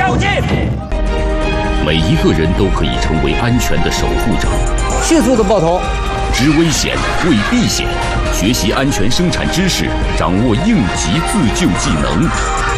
武器。 每一个人都可以成为安全的守护者。 迅速的爆头， 知危险，为避险，学习安全生产知识，掌握应急自救技能。